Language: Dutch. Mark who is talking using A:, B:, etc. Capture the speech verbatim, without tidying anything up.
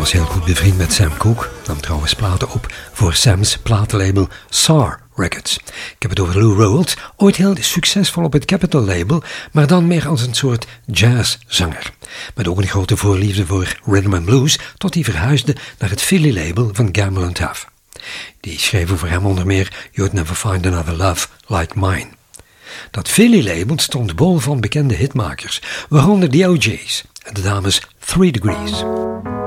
A: was heel goed bevriend met Sam Cooke, nam trouwens platen op voor Sam's platenlabel S A R Records. Ik heb het over Lou Rawls, ooit heel succesvol op het Capitol label, maar dan meer als een soort jazzzanger. Met ook een grote voorliefde voor rhythm and blues, tot hij verhuisde naar het Philly label van Gamble and Huff. Die schreven voor hem onder meer You'd Never Find Another Love Like Mine. Dat Philly label stond bol van bekende hitmakers, waaronder de O J's en de dames Three Degrees.